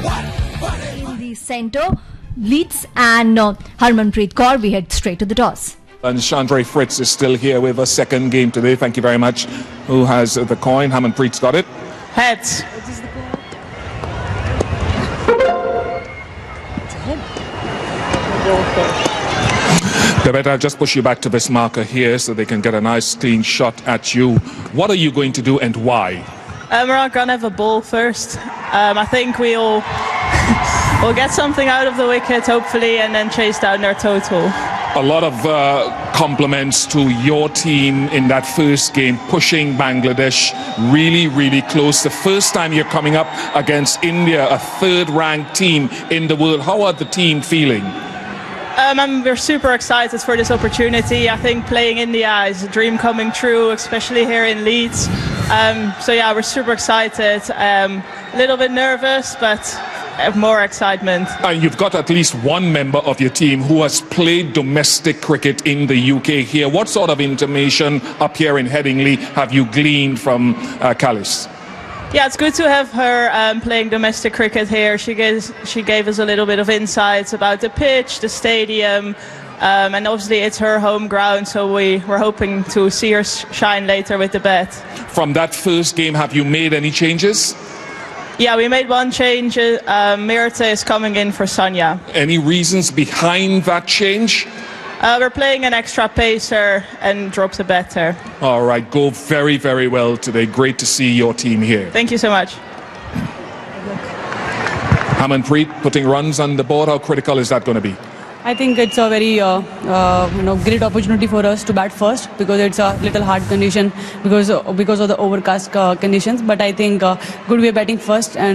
In the centre, Leeds and Harmanpreet Kaur. We head straight to the toss. And Chandray Fritz is still here with a second game today. Thank you very much. Who has the coin? Harmanpreet's got it. Heads. Babette, I'll just push you back to this marker here so they can get a nice clean shot at you. What are you going to do and why? We're not going to have a ball first. I think we'll get something out of the wicket, hopefully, and then chase down their total. A lot of compliments to your team in that first game, pushing Bangladesh really, really close. The first time you're coming up against India, a third-ranked team in the world. How are the team feeling? We're super excited for this opportunity. I think playing India is a dream coming true, especially here in Leeds. So yeah, we're super excited. A little bit nervous, but more excitement. And you've got at least one member of your team who has played domestic cricket in the UK here. What sort of information up here in Headingley have you gleaned from Callis? Yeah, it's good to have her playing domestic cricket here. She gave us a little bit of insights about the pitch, the stadium, and obviously it's her home ground, so we're hoping to see her shine later with the bat. From that first game, have you made any changes? Yeah, we made one change. Mirta is coming in for Sanya. Any reasons behind that change? We're playing an extra pacer and dropped a batter. All right, go very, very well today. Great to see your team here. Thank you so much. Harmanpreet putting runs on the board. How critical is that going to be? I think it's a very great opportunity for us to bat first, because it's a little hard condition because of the overcast conditions. But I think good we are batting first, and